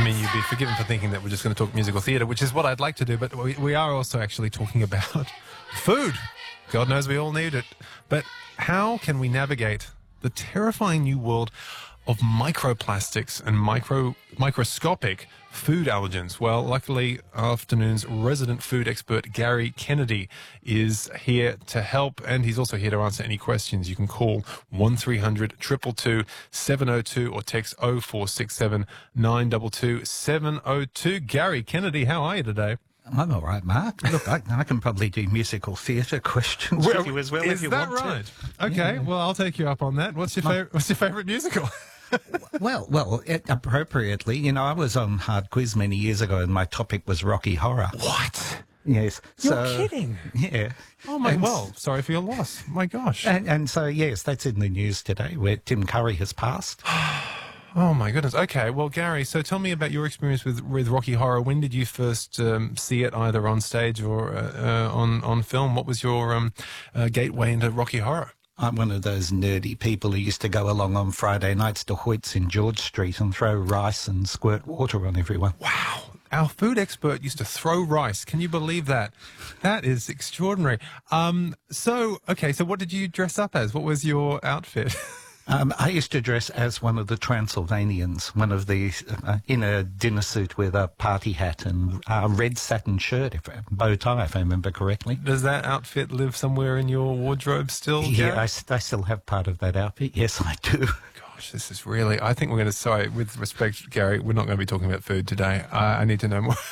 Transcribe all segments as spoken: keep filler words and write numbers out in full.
I mean, you'd be forgiven for thinking that we're just going to talk musical theatre, which is what I'd like to do, but we, we are also actually talking about food. God knows we all need it. But how can we navigate the terrifying new world of microplastics and micro microscopic food allergens? Well, luckily, afternoon's resident food expert Gary Kennedy is here to help, and he's also here to answer any questions. You can call one three hundred, two two two, seven oh two or text oh four six seven, nine two two, seven oh two. Gary Kennedy, how are you today? I'm all right, Mark. Look, I, I can probably do musical theatre questions well, with you as well if you want to. Is that right? Okay, yeah. well, I'll take you up on that. What's your favourite, what's your favourite musical? well, well, it, appropriately, you know, I was on Hard Quiz many years ago and my topic was Rocky Horror. What? Yes. You're so, kidding? Yeah. Oh, my, and, well, sorry for your loss. My gosh. And, and so, yes, that's in the news today where Tim Curry has passed. Oh, my goodness. Okay, well, Gary, so tell me about your experience with, with Rocky Horror. When did you first um, see it, either on stage or uh, uh, on, on film? What was your um, uh, gateway into Rocky Horror? I'm one of those nerdy people who used to go along on Friday nights to Hoyt's in George Street and throw rice and squirt water on everyone. Wow. Our food expert used to throw rice. Can you believe that? That is extraordinary. Um, so, okay, so what did you dress up as? What was your outfit? Um, I used to dress as one of the Transylvanians, one of the, uh, in a dinner suit with a party hat and a red satin shirt, if, bow tie, if I remember correctly. Does that outfit live somewhere in your wardrobe still, Yeah, Gary? I, I still have part of that outfit. Yes, I do. Gosh, this is really, I think we're going to, sorry, with respect, Gary, we're not going to be talking about food today. Uh, I need to know more.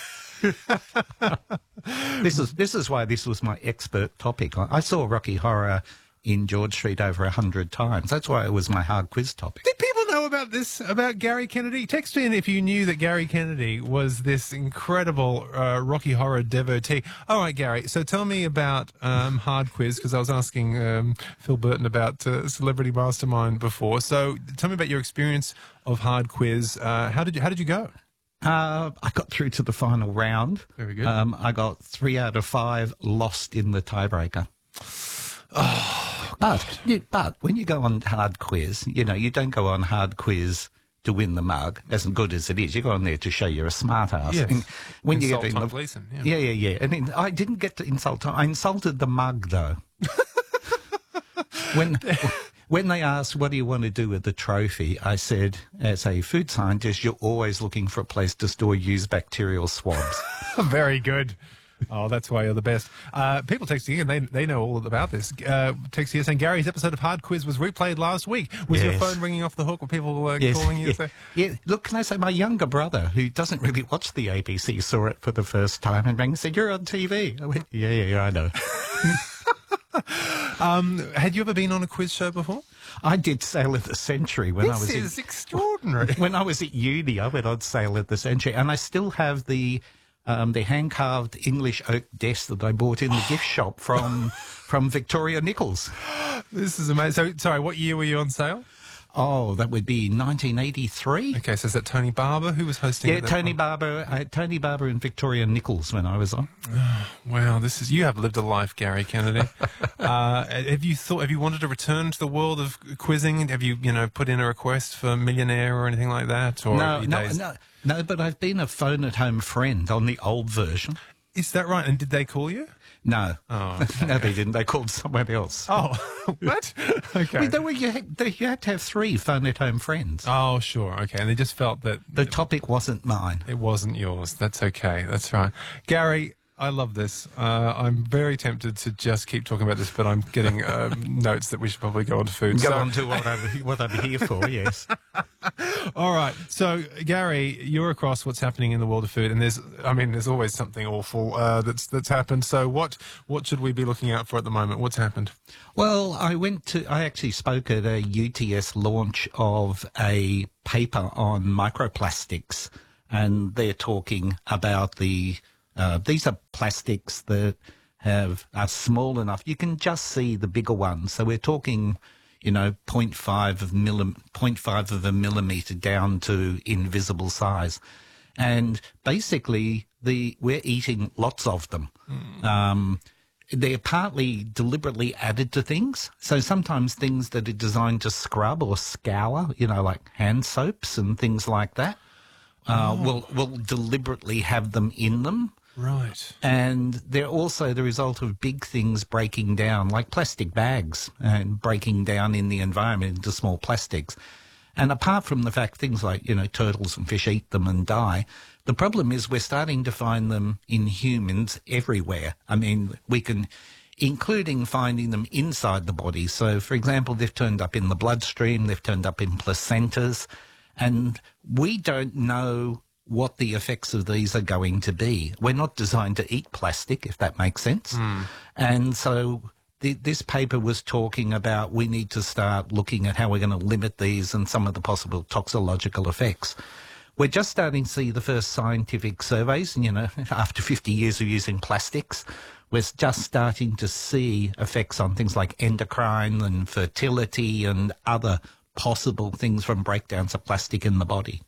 this is this is why this was my expert topic. I, I saw Rocky Horror in George Street over a hundred times. That's why it was my hard quiz topic. Did people know about this, about Gary Kennedy? Text in if you knew that Gary Kennedy was this incredible uh, Rocky Horror devotee. All right, Gary, so tell me about um, Hard Quiz, because I was asking um, Phil Burton about uh, Celebrity Mastermind before. So tell me about your experience of Hard Quiz. Uh, how did you, how did you go? Uh, I got through to the final round. Very good. Um, I got three out of five, lost in the tiebreaker. Oh, but, you, but when you go on Hard Quiz, you know, you don't go on Hard Quiz to win the mug, as good as it is. You go on there to show you're a smart ass. Yes. And when insult you get Tom in the, Gleeson, yeah. yeah, yeah, yeah. And in, I didn't get to insult Tom. I insulted the mug, though. when when they asked, what do you want to do with the trophy? I said, as a food scientist, you're always looking for a place to store used bacterial swabs. Very good. Oh, that's why you're the best. Uh, people texting in, they they know all about this. Uh, texting here saying, Gary's episode of Hard Quiz was replayed last week. Was yes. your phone ringing off the hook? Were people uh, yes. calling you? Yeah. Say, yeah. Look, can I say my younger brother, who doesn't really watch the A B C, saw it for the first time and rang and said, you're on T V. I went, yeah, yeah, yeah, I know. um, had you ever been on a quiz show before? I did Sail of the Century when this I was is in, extraordinary. When I was at uni, I went on Sail of the Century, and I still have the um, the hand-carved English oak desk that I bought in the gift shop from from Victoria Nichols. This is amazing. So, sorry, what year were you on sale? Oh, that would be nineteen eighty-three. Okay, so is that Tony Barber who was hosting? Yeah, it Tony point? Barber, uh, Tony Barber and Victoria Nichols when I was on. Oh, wow, this is you have lived a life, Gary Kennedy. uh, have you thought? Have you wanted to return to the world of quizzing? Have you, you know, put in a request for Millionaire or anything like that? Or no, no, days... no, no. But I've been a phone-at-home friend on the old version. Is that right? And did they call you? No. Oh, okay. No, they didn't. They called someone else. Oh, what? Okay. Well, they were, you, had, they, you had to have three phone-at-home friends. Oh, sure. Okay. And they just felt that... The topic wasn't mine. It wasn't yours. That's okay. That's right. Gary, I love this. Uh, I'm very tempted to just keep talking about this, but I'm getting um, notes that we should probably go on to food. Go so... on to what I'm, what I'm here for, yes. All right. So, Gary, you're across what's happening in the world of food, and there's, I mean, there's always something awful uh, that's that's happened. So, what what should we be looking out for at the moment? What's happened? Well, I went to, I actually spoke at a U T S launch of a paper on microplastics, and they're talking about the, uh, these are plastics that have, are small enough. You can just see the bigger ones. So we're talking, you know, zero point five of millim, zero point five of a millimetre down to invisible size. And basically, the we're eating lots of them. Mm. Um, they're partly deliberately added to things. So sometimes things that are designed to scrub or scour, you know, like hand soaps and things like that. uh, Oh. will will deliberately have them in them. Right. And they're also the result of big things breaking down, like plastic bags and breaking down in the environment into small plastics. And apart from the fact things like, you know, turtles and fish eat them and die, the problem is we're starting to find them in humans everywhere. I mean, we can, including finding them inside the body. So, for example, they've turned up in the bloodstream, they've turned up in placentas, and we don't know what the effects of these are going to be. We're not designed to eat plastic, if that makes sense. Mm. And so th- this paper was talking about we need to start looking at how we're going to limit these and some of the possible toxicological effects. We're just starting to see the first scientific surveys, and, you know, after fifty years of using plastics, we're just starting to see effects on things like endocrine and fertility and other possible things from breakdowns of plastic in the body.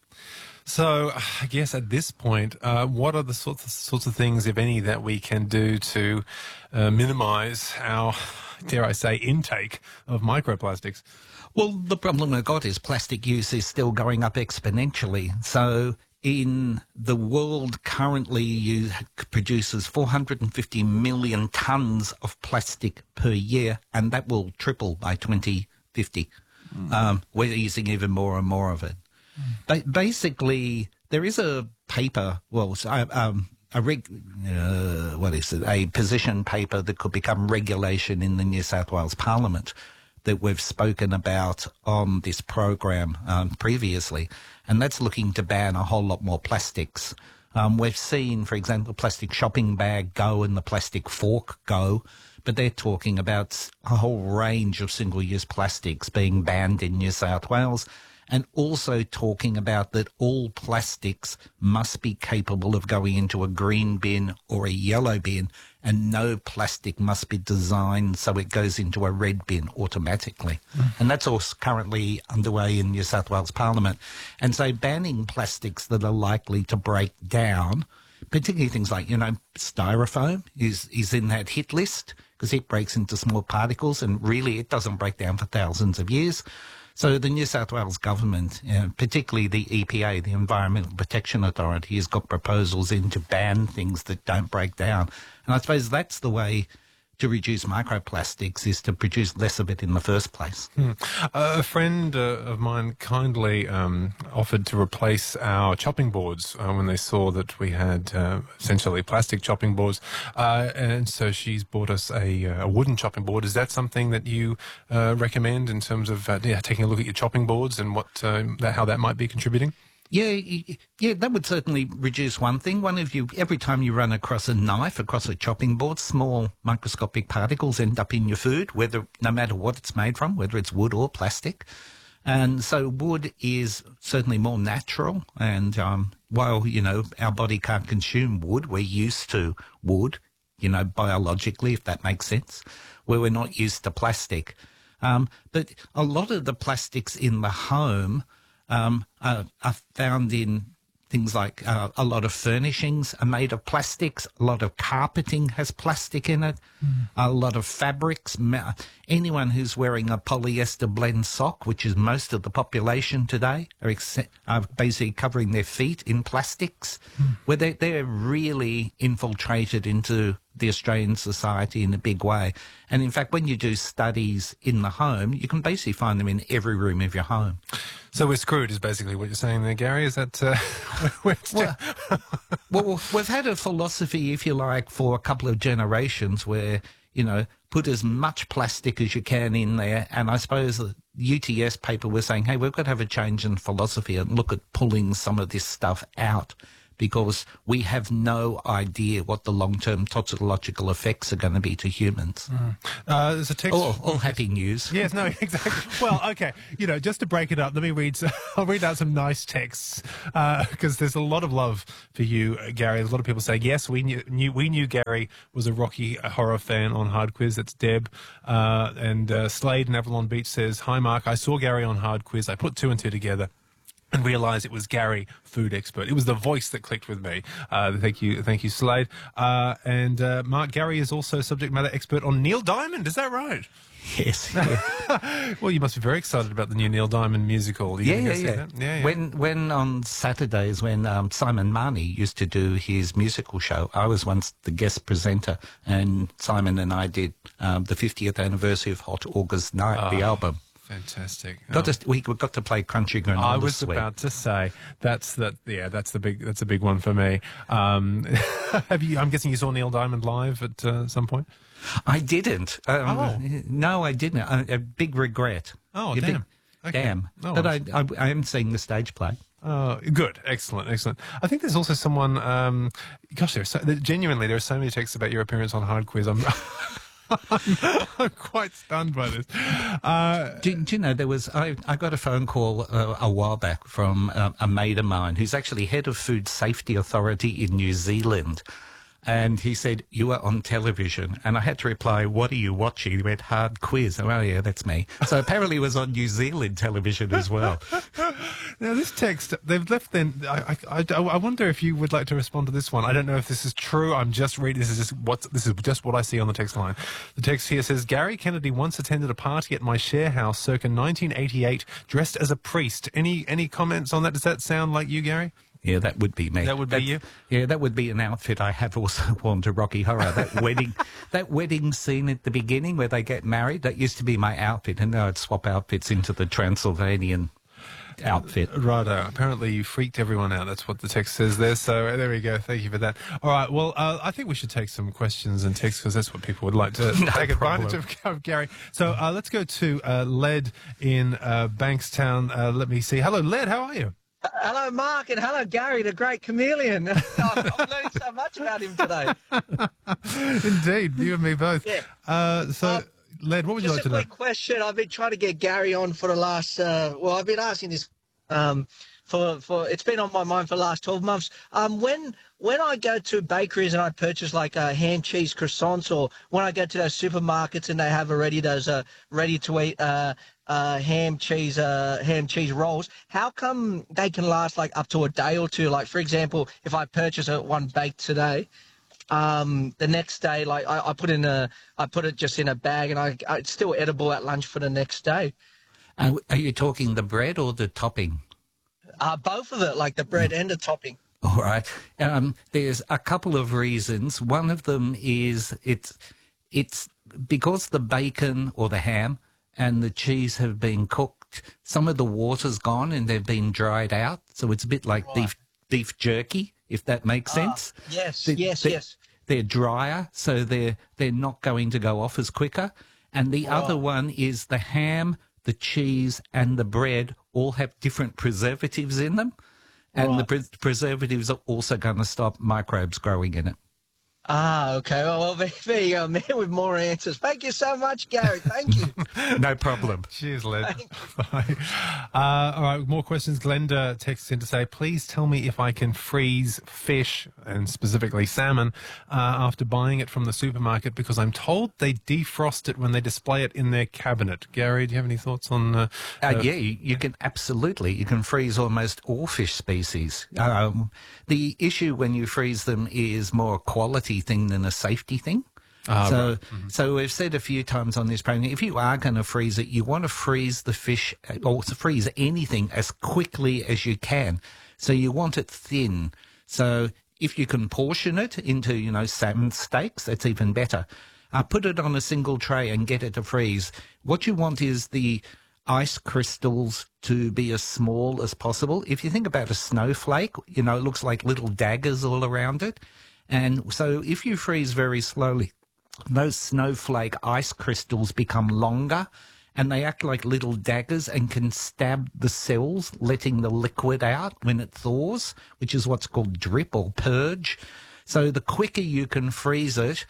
So, I guess at this point, uh, what are the sorts of, sorts of things, if any, that we can do to uh, minimize our, dare I say, intake of microplastics? Well, the problem we've got is plastic use is still going up exponentially. So in the world currently you, produces four hundred fifty million tonnes of plastic per year, and that will triple by twenty fifty. Mm. Um, we're using even more and more of it. Ba- basically, there is a paper, well, um, a reg, uh, what is it, a position paper that could become regulation in the New South Wales Parliament that we've spoken about on this program um, previously, and that's looking to ban a whole lot more plastics. Um, we've seen, for example, plastic shopping bag go and the plastic fork go, but they're talking about a whole range of single-use plastics being banned in New South Wales, and also talking about that all plastics must be capable of going into a green bin or a yellow bin, and no plastic must be designed so it goes into a red bin automatically. Mm. And that's all currently underway in New South Wales Parliament. And so banning plastics that are likely to break down, particularly things like, you know, styrofoam is, is in that hit list because it breaks into small particles, and really it doesn't break down for thousands of years. So the New South Wales government, uh, particularly the E P A, the Environmental Protection Authority, has got proposals in to ban things that don't break down. And I suppose that's the way to reduce microplastics, is to produce less of it in the first place. Hmm. Uh, a friend uh, of mine kindly um, offered to replace our chopping boards uh, when they saw that we had uh, essentially plastic chopping boards. Uh, and so she's bought us a, a wooden chopping board. Is that something that you uh, recommend in terms of uh, yeah, taking a look at your chopping boards and what uh, that, how that might be contributing? Yeah, yeah, that would certainly reduce one thing. One of you, every time you run across a knife, across a chopping board, small microscopic particles end up in your food, whether no matter what it's made from, whether it's wood or plastic. And so wood is certainly more natural. And um, while, you know, our body can't consume wood, we're used to wood, you know, biologically, if that makes sense, where we're not used to plastic. Um, but a lot of the plastics in the home Um, are, are found in things like uh, a lot of furnishings are made of plastics. A lot of carpeting has plastic in it. Mm. A lot of fabrics. Anyone who's wearing a polyester blend sock, which is most of the population today, are, ex- are basically covering their feet in plastics, mm. where they, they're really infiltrated into the Australian society in a big way. And in fact, when you do studies in the home, you can basically find them in every room of your home. So we're screwed is basically what you're saying there, Gary. Is that... Uh, well, well, we've had a philosophy, if you like, for a couple of generations where, you know, put as much plastic as you can in there. And I suppose the U T S paper was saying, hey, we've got to have a change in philosophy and look at pulling some of this stuff out, because we have no idea what the long-term toxicological effects are going to be to humans. Mm. Uh, there's a text... Oh, all happy news. Yes, no, exactly. Well, okay, you know, just to break it up, let me read, some, I'll read out some nice texts, because uh, there's a lot of love for you, Gary. There's a lot of people saying, yes, we knew, knew we knew Gary was a Rocky Horror fan on Hard Quiz. That's Deb. Uh, and uh, Slade in Avalon Beach says, hi, Mark, I saw Gary on Hard Quiz. I put two and two together and realised it was Gary, food expert. It was the voice that clicked with me. Uh, thank you, thank you, Slade. Uh, and uh, Mark, Gary is also subject matter expert on Neil Diamond. Is that right? Yes. Yeah. Well, you must be very excited about the new Neil Diamond musical. You Yeah, gonna yeah, go see yeah. that? yeah, yeah. When when on Saturdays, when um, Simon Marnie used to do his musical show, I was once the guest presenter, and Simon and I did um, the fiftieth anniversary of Hot August Night, the Oh, album. Fantastic. Got Oh. to, we got to play Crunchy Granola I was Sweet. about to say that's the yeah that's the big that's a big one for me. Um, have you? I'm guessing you saw Neil Diamond live at uh, some point. I didn't. Um, Oh. No, I didn't. A, a big regret. Oh, A big- damn. Okay. Damn. Oh, but I, well. I, I am seeing the stage play. Oh, good, excellent, excellent. I think there's also someone. Um, gosh, there's so, there, genuinely there are so many texts about your appearance on Hard Quiz. I'm. I'm, I'm quite stunned by this. Uh, Do, do you know, there was, I, I got a phone call uh, a while back from uh, a mate of mine who's actually head of Food Safety Authority in New Zealand. And he said, you are on television. And I had to reply, what are you watching? He went, Hard Quiz. Oh, yeah, that's me. So apparently it was on New Zealand television as well. Now, this text, they've left then. I, I, I, I wonder if you would like to respond to this one. I don't know if this is true. I'm just reading. This is just what this is just what I see on the text line. The text here says, Gary Kennedy once attended a party at my share house circa nineteen eighty-eight dressed as a priest. Any any comments on that? Does that sound like you, Gary? Yeah, that would be me. That would be you? Yeah, that would be an outfit I have also worn to Rocky Horror. That wedding, that wedding scene at the beginning where they get married, that used to be my outfit, and now I'd swap outfits into the Transylvanian outfit. Righto. Apparently you freaked everyone out. That's what the text says there. So uh, there we go. Thank you for that. All right. Well, uh, I think we should take some questions and texts because that's what people would like to No take advantage problem. of, of Gary. So uh, let's go to uh, Led in uh, Bankstown. Uh, let me see. Hello, Led. How are you? Hello, Mark, and hello, Gary, the great chameleon. I'm learning so much about him today. Indeed. You and me both. Yeah. Uh, so, Uh, Led, what would you Just like a to know? quick question. I've been trying to get Gary on for the last, uh, well, I've been asking this um, for, for, it's been on my mind for the last twelve months. Um, when when I go to bakeries and I purchase like uh, ham, cheese, croissants, or when I go to those supermarkets and they have already those uh, ready-to-eat uh, uh, ham, cheese, uh, ham, cheese rolls, how come they can last like up to a day or two? Like, for example, if I purchase a, one baked today, um, the next day, like I, I put in a, I put it just in a bag, and I, I it's still edible at lunch for the next day. Uh, are you talking the bread or the topping? Uh, both of it, like the bread and the topping. All right. Um, there's a couple of reasons. One of them is it's it's because the bacon or the ham and the cheese have been cooked. Some of the water's gone and they've been dried out, so it's a bit like Right. beef beef jerky, if that makes sense. Ah, yes, They- yes, they- yes. They're drier, so they're they're not going to go off as quicker. And the other one is the ham, the cheese, and the bread all have different preservatives in them. And the Right. pre- preservatives are also going to stop microbes growing in it. Ah, okay. Well, well, there, there you go, man, with more answers. Thank you so much, Gary. Thank you. No problem. Cheers, Led. Bye. Uh, all right, more questions. Glenda texts in to say, please tell me if I can freeze fish, and specifically salmon, uh, after buying it from the supermarket, because I'm told they defrost it when they display it in their cabinet. Gary, do you have any thoughts on... Uh, Uh, uh, yeah, you, you can absolutely. You can freeze almost all fish species. Um, the issue when you freeze them is more a quality thing than a safety thing. Ah, so, right. Mm-hmm. so we've said a few times on this program, if you are going to freeze it, you want to freeze the fish or to freeze anything as quickly as you can. So you want it thin. So if you can portion it into, you know, salmon steaks, that's even better. Uh, put it on a single tray and get it to freeze. What you want is the ice crystals to be as small as possible. If you think about a snowflake, you know, it looks like little daggers all around it. And so if you freeze very slowly, those snowflake ice crystals become longer and they act like little daggers and can stab the cells, letting the liquid out when it thaws, which is what's called drip or purge. So the quicker you can freeze it,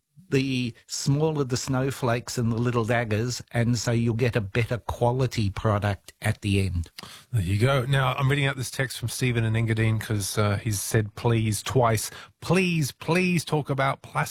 the smaller the snowflakes and the little daggers, and so you'll get a better quality product at the end. There you go. Now, I'm reading out this text from Stephen in Engadine because uh, he's said please twice. Please, please talk about plastic.